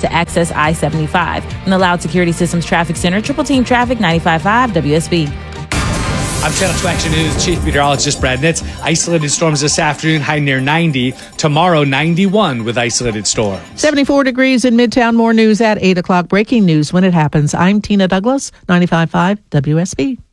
to access I-75. In the Loud Security Systems Traffic Center, Triple Team Traffic, 95.5 WSB. I'm Channel 2 Action News Chief Meteorologist Brad Nitz. Isolated storms this afternoon, high near 90. Tomorrow, 91 with isolated storms. 74 degrees in Midtown. More news at 8 o'clock. Breaking news when it happens. I'm Tina Douglas, 95.5 WSB.